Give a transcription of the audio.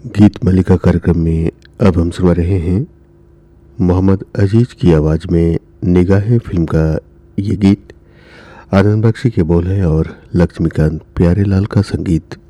गीत मालिका कार्यक्रम में अब हम सुना रहे हैं मोहम्मद अजीज की आवाज़ में निगाहें फिल्म का ये गीत। आनंद बख्शी के बोल है और लक्ष्मीकांत प्यारेलाल का संगीत।